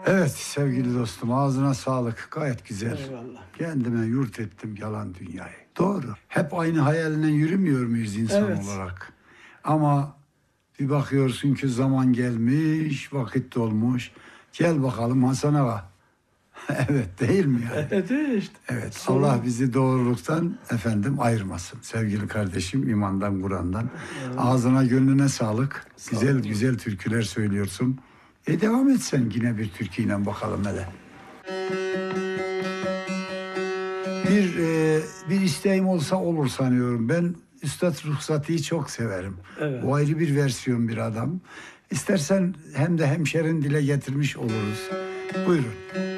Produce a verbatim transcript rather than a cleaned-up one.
Evet sevgili dostum, ağzına sağlık, gayet güzel. Eyvallah. Kendime yurt ettim yalan dünyayı. Doğru. Hep aynı hayalinden yürümüyor muyuz insan Evet. olarak? Ama bir bakıyorsun ki zaman gelmiş, vakit dolmuş. Gel bakalım Hasan Ağa. Evet değil mi yani? Evet işte. Evet, Sorun- Allah bizi doğruluktan efendim ayırmasın. Sevgili kardeşim, imandan, Kur'an'dan. Ağzına gönlüne sağlık. Güzel olun. güzel türküler söylüyorsun. E devam etsen yine bir türküyle bakalım hele. Bir e, bir isteğim olsa olur sanıyorum. Ben Üstad Ruhsati'yi çok severim. Evet. O ayrı bir versiyon bir adam. İstersen hem de hemşerin dile getirmiş oluruz. Buyurun.